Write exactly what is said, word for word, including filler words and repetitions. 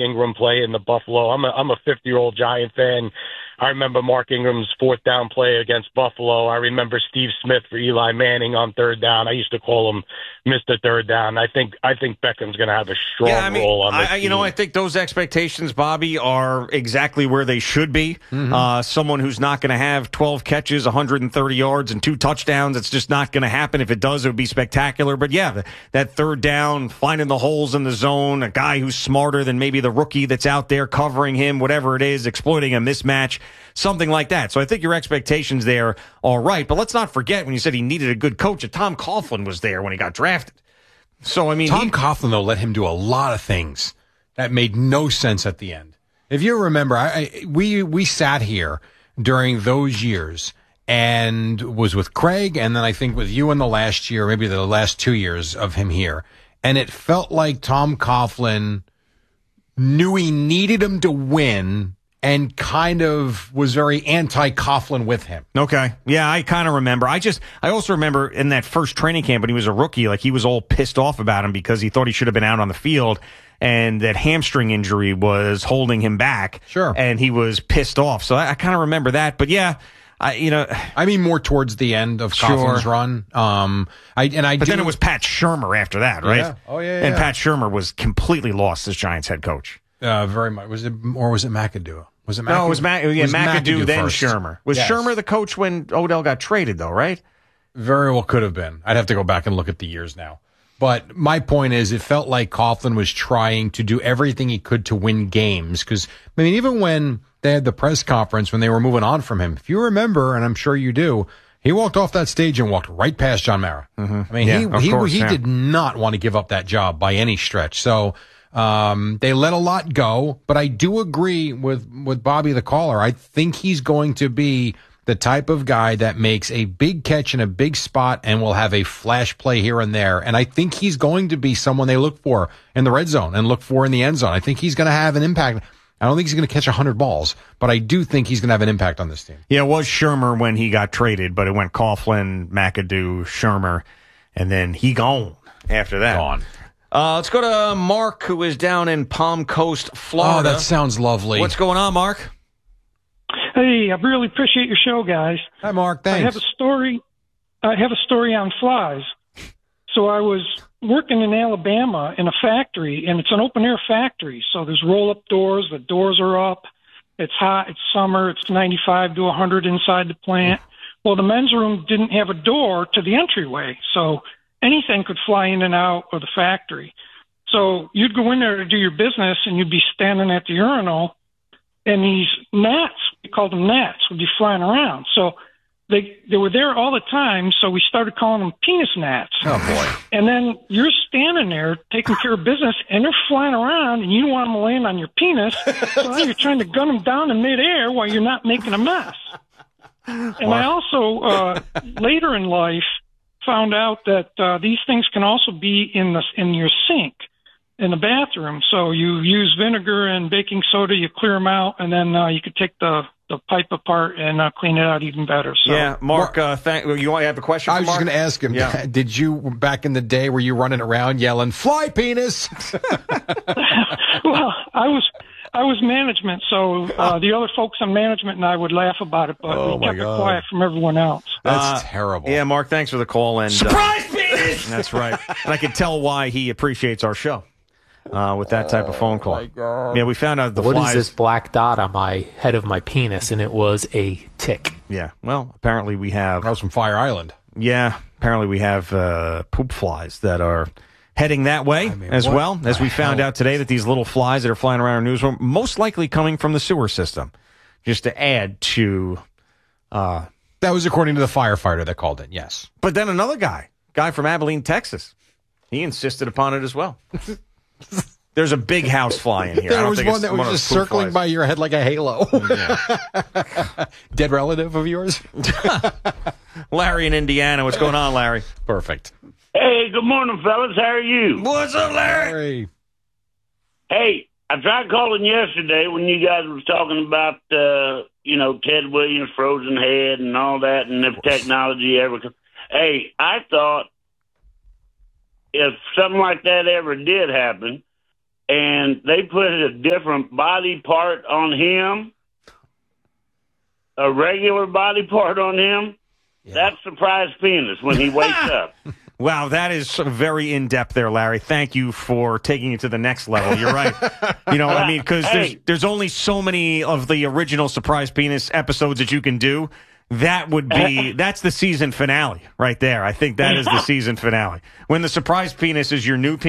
Ingram play in the Buffalo. I'm a I'm a fifty-year-old Giant fan. I remember Mark Ingram's fourth down play against Buffalo. I remember Steve Smith for Eli Manning on third down. I used to call him Mister Third Down. I think I think Beckham's going to have a strong yeah, I mean, role on this I, team. You know, I think those expectations, Bobby, are exactly where they should be. Mm-hmm. Uh, someone who's not going to have twelve catches, one hundred thirty yards, and two touchdowns. It's just not going to happen. If it does, it would be spectacular. But yeah, that third down, finding the holes in the zone, a guy who's smarter than maybe the rookie that's out there covering him, whatever it is, exploiting a mismatch, something like that. So I think your expectations there are right. But let's not forget, when you said he needed a good coach, that Tom Coughlin was there when he got drafted. So, I mean, Tom he, Coughlin, though, let him do a lot of things that made no sense at the end. If you remember, I, I, we we sat here during those years and was with Craig, and then I think with you in the last year, maybe the last two years of him here, and it felt like Tom Coughlin knew he needed him to win and kind of was very anti-Coughlin with him. Okay. Yeah, I kind of remember. I just, I also remember in that first training camp when he was a rookie, like he was all pissed off about him because he thought he should have been out on the field and that hamstring injury was holding him back. Sure. And he was pissed off. So I, I kind of remember that. But yeah, I, you know, I mean more towards the end of Coughlin's sure. run. Um, I and I. But do, then it was Pat Shurmur after that, right? Yeah. Oh yeah. yeah and yeah. Pat Shurmur was completely lost as Giants head coach. Uh, very much. Was it or was it McAdoo? Was it McAdoo? No, it was, Ma- yeah, was McAdoo, McAdoo then first. Shurmur. Was yes. Shurmur the coach when Odell got traded, though, right? Very well could have been. I'd have to go back and look at the years now. But my point is, it felt like Coughlin was trying to do everything he could to win games. Because, I mean, even when they had the press conference, when they were moving on from him, if you remember, and I'm sure you do, he walked off that stage and walked right past John Mara. Mm-hmm. I mean, yeah, he he, course, he yeah. did not want to give up that job by any stretch. So um, they let a lot go. But I do agree with, with Bobby the caller. I think he's going to be the type of guy that makes a big catch in a big spot and will have a flash play here and there. And I think he's going to be someone they look for in the red zone and look for in the end zone. I think he's going to have an impact. I don't think he's going to catch one hundred balls, but I do think he's going to have an impact on this team. Yeah, it was Shurmur when he got traded, but it went Coughlin, McAdoo, Shurmur, and then he gone after that. Gone. Uh, let's go to Mark, who is down in Palm Coast, Florida. Oh, that sounds lovely. What's going on, Mark? Hey, I really appreciate your show, guys. Hi, Mark. Thanks. I have a story. I have a story on flies. So I was working in Alabama in a factory, and it's an open-air factory. So there's roll-up doors. The doors are up. It's hot. It's summer. It's ninety-five to one hundred inside the plant. Well, the men's room didn't have a door to the entryway, so anything could fly in and out of the factory. So you'd go in there to do your business, and you'd be standing at the urinal, and these gnats, we called them gnats, would be flying around. So they they were there all the time, so we started calling them penis gnats. Oh, boy. And then you're standing there taking care of business, and they're flying around, and you don't want them to land on your penis, so now you're trying to gun them down in midair while you're not making a mess. And I also, uh, later in life, found out that uh, these things can also be in the in your sink in the bathroom. So you use vinegar and baking soda, you clear them out, and then uh, you could take the, the pipe apart and uh, clean it out even better. So. Yeah, Mark, uh, thank, you want to have a question for I was Mark? just going to ask him, Yeah. did you, back in the day, were you running around yelling, fly penis? Well, I was I was management, so uh, the other folks on management and I would laugh about it, but Oh, we my kept God. it quiet from everyone else. That's Uh, terrible. Yeah, Mark, thanks for the call. And Surprise uh, penis! That's right. And I can tell why he appreciates our show uh, with that type of phone call. my God. Yeah, we found out the What flies. is this black dot on my head of my penis? And it was a tick. Yeah, well, apparently we have. That was from Fire Island. Yeah, apparently we have uh, poop flies that are heading that way I mean, as what well. As the we found hell? out today that these little flies that are flying around our newsroom, most likely coming from the sewer system, just to add to. Uh, That was according to the firefighter that called in, yes. but then another guy, guy from Abilene, Texas, he insisted upon it as well. There's a big house fly in here. I There don't was think one it's that was one of just those poop circling flies. by your head like a halo. Dead relative of yours? Larry in Indiana. What's going on, Larry? Perfect. Hey, good morning, fellas. How are you? What's up, Larry? Larry. Hey, I tried calling yesterday when you guys was talking about, uh, you know, Ted Williams' frozen head and all that, and if technology ever could. Hey, I thought if something like that ever did happen, and they put a different body part on him, a regular body part on him, yeah. That's surprise penis when he wakes up. Wow, that is very in-depth there, Larry. Thank you for taking it to the next level. You're right. You know, I mean, because hey. there's, there's only so many of the original Surprise Penis episodes that you can do. That would be, that's the season finale right there. I think that is the season finale. When the Surprise Penis is your new penis.